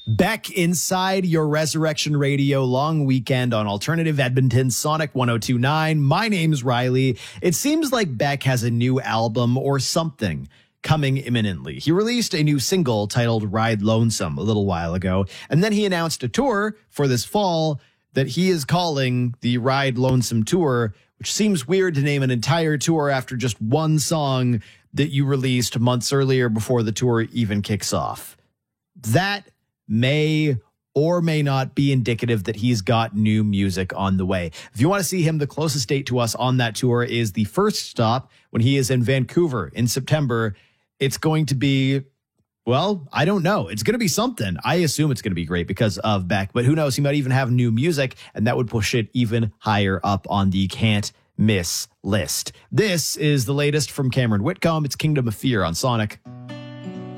Beck inside your Resurrection Radio long weekend on Alternative Edmonton Sonic 102.9. My name's Riley. It seems like Beck has a new album or something coming imminently. He released a new single titled Ride Lonesome a little while ago, and then he announced a tour for this fall that he is calling the Ride Lonesome Tour, which seems weird to name an entire tour after just one song that you released months earlier before the tour even kicks off. That may or may not be indicative that he's got new music on the way. If you want to see him, the closest date to us on that tour is the first stop when he is in Vancouver in September. It's going to be, well, I don't know. It's going to be something. I assume it's going to be great because of Beck, but who knows? He might even have new music, and that would push it even higher up on the can't miss list. This is the latest from Cameron Whitcomb. It's Kingdom of Fear on Sonic.